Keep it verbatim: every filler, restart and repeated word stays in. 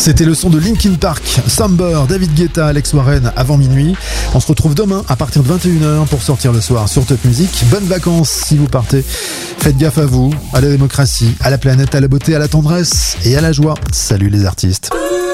C'était le son de Linkin Park, Somber, David Guetta, Alex Warren avant minuit. On se retrouve demain à partir de vingt et une heures pour sortir le soir sur Top Music. Bonnes vacances si vous partez. Faites gaffe à vous, à la démocratie, à la planète, à la beauté, à la tendresse et à la joie. Salut les artistes.